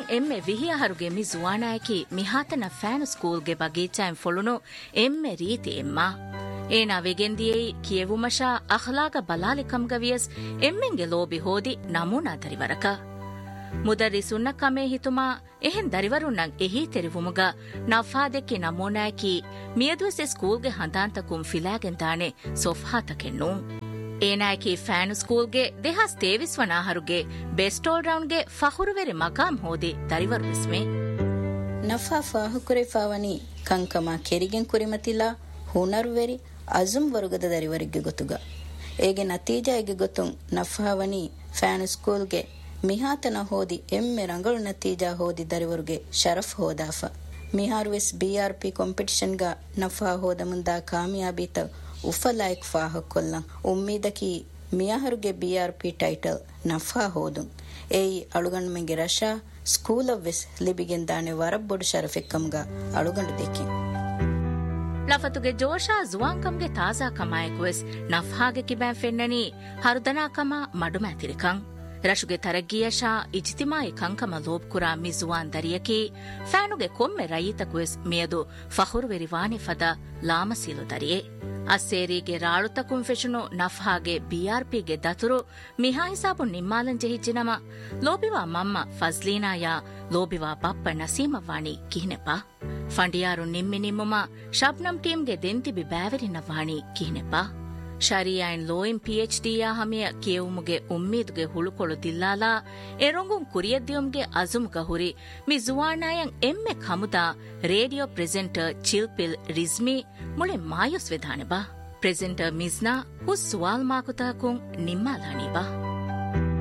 ಎಮ್ಮೆ ವಿಹಿಯಹರುಗೆ ಮಿ ಜುವಾನಾಯಕಿ ಮಿಹಾತನ ಫ್ಯಾನ್ ಸ್ಕೂಲ್ಗೆ ಬಗೀಚಾಯಂ ಫೊಳುನು ಎಮ್ಮೆ ರೀತಿ ಎಮ್ಮ ಏನ ವೆಗೆಂದಿಯೇ ಕಿಯವುಮಶಾ ಅಖ್ಲಾಗ ಬಲಾಲಿಕಂಗವಿಯಸ್ ಎಮ್ಮೆಂಗೆ ಲೋಬಿ ಹೋದಿ ನಮೂನಾ ದರಿವರಕ ಮುದರ್ರಿಸುನ್ನ ಕಮೆ ಹಿತುಮಾ ಎಹೆನ್ ದರಿವರುನ್ನಂ ಎಹಿ ತೆರಿವುಮುಗ ನಫಾದೆಕ್ಕಿ ನಮೂನಾಯಕಿ ಮಿಯದುವೆಸೆ ಸ್ಕೂಲ್ಗೆ ಹಂದಾಂತಕುಂ ಫಿಲಾಗೆಂದಾನೆ ಸೊಫ್ಹಾತಕೆನ್ನು ಏನಾಯಕಿ ಫ್ಯಾನು ಸ್ಕೂಲ್ಗೆ ದೆಹಾಸ್ ತೇವಿಸ್ವನಾಹರುಗೆ ಬೆಸ್ಟ್ ಆಲ್ ರೌಂಡ್ಗೆ ಫಹುರುವೆರಿ ಮಕಾಂ ಹೋದಿ ದರಿವರು ವಿಸ್ಮೆ ನಫಾ ಫಾಹುಕುರೆ ಫಾವನಿ ಕಂಕಮ ಕೆರಿಗೆನ್ ಕುರಿಮತಿಲ್ಲ ಹುನರ್ವೆರಿ ಅಜುಂ ವರುಗದ ದರಿವರಿಗೆ ಗೊತ್ತುಗ ಏಗೆ ನತೀಜಾಯಿಗೆ ಗೊತ್ತುಂ ನಫಾವನಿ ಫ್ಯಾನು ಸ್ಕೂಲ್ಗೆ ಮಿಹಾತನ ಹೋದಿ ಎಮ್ಮೆ ರಂಗಳು ನತೀಜಾ ಹೋದಿ ದರಿವರುಗೆ ಶರಫ್ ಹೋದಾಫ ಮಿಹಾರ್ವೆಸ್ ಬಿಆರ್ಪಿ ಕಾಂಪಿಟಿಷನ್ಗ ನಫಾ ಹೋದ ಮುಂದ ಕಾಮಯಾಬೀತ ಉಫಲಾಯ್ಕ್ ಫಾಹ ಕೊಲ್ಲ ಉಮ್ಮೀದಕಿ ಮಿಯಾಹರುಗೆ ಬಿಆರ್ಪಿ ಟೈಟಲ್ ನಫಾ ಹೋದು ಏಯಿ ಅಳುಗಂಡ್ಮೆಂಗೆ ರಶಾ ಸ್ಕೂಲ್ ವೆಸ್ ಲಿಬಿಗೆಂದಾನೆ ವರಬ್ಬೊಡು ಶರಫೆಕ್ಕಂಗ ಅಳುಗಂಡು ದಿಕ್ಕಿ ಲಫತುಗೆ ಜೋಶಾ ಜುವಾಂಕಂಗೆ ತಾಜಾ ಕಮಾಯಕುವೆಸ್ ನಫಾಗೆ ಕಿಬ್ಯಾ ಫೆನ್ನನಿ ಹರುದನಾ ಕಮಾ ಮಡುಮ್ಯಾತಿರಿಕಂ ರಶುಗೆ ತರಗ್ಗಿಯಶಾ ಇಜ್ತಿಮಾಯಿ ಕಂಕಮ ಲೋಬ್ಕುರಾ ಮಿಜುವಾನ್ ದರಿಯಕಿ ಫ್ಯಾನುಗೆ ಕೊಮ್ಮೆ ರಯೀತಕುವೆಸ್ ಮಿಯದು ಫಹುರುವೆರಿವಾನಿ ಫದ ಲಾಮಸೀಲು ದರಿಯೆ ಅಸ್ಸೇರಿಗೆ ರಾಳುತಕುಂ ಫೆಶುನು ನಫ್ಹಾಗೆ ಬಿಆರ್ಪಿಗೆ ದತುರು ಮಿಹಾ ಹಿಸಾಬು ನಿಮ್ಮಾಲಂ ಜೆಹಿಜ್ಜಿನಮ ಲೋಬಿವಾ ಮಮ್ಮ ಫಜ್ಲೀನಾಯಾ ಲೋಬಿವಾ ಬಪ್ಪ ನಸೀಮವಾಣಿ ಕಿಹಿನೆಪ ಫಂಡಿಯಾರು ನಿಮ್ಮಿ ನಿಮ್ಮುಮ ಶಬ್ನಂ ಟೀಮ್ಗೆ ದೆಂತಿಬಿ ಬ್ಯಾವೆರಿನವಾಣಿ ಕಿಹಿನೆಪ ಶರಿಯಾಯಿನ್ ಲೋಯಿನ್ ಪಿಎಚ್ಡಿಯಾ ಹಮಿಯ ಕಿಯವುಮುಗೆ ಉಮ್ಮೀದುಗೆ ಹುಳುಕೊಳು ದಿಲ್ಲಾಲಾ ಎರೊಂಗುಂ ಕುರಿಯದ್ದಿಯುಮ್ಗೆ ಅಜುಮುಗ ಹುರಿ ಮಿ ಜುವಾನಾಯಂ ಎಮ್ಮೆ ಖಮುದಾ ರೇಡಿಯೋ ಪ್ರೆಸೆಂಟರ್ ಚಿಲ್ಪಿಲ್ ರಿಜ್ಮಿ ಮುಳೆ ಮಾಯುಸ್ ವಿಧಾನೆ ಬಾ ಪ್ರೆಸೆಂಟರ್ ಮಿಜ್ನಾ ಹುಸ್ ಸುವಾಲ್ ಮಾಕುತಾಕುಂ ನಿಮ್ಮಾಲಾಣಿ ಬಾ